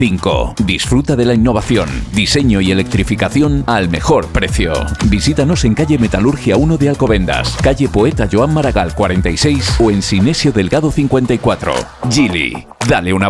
5. Disfruta de la innovación, diseño y electrificación al mejor precio. Visítanos en calle Metalurgia 1 de Alcobendas, calle Poeta Joan Maragall 46 o en Sinesio Delgado 54. Geely, dale una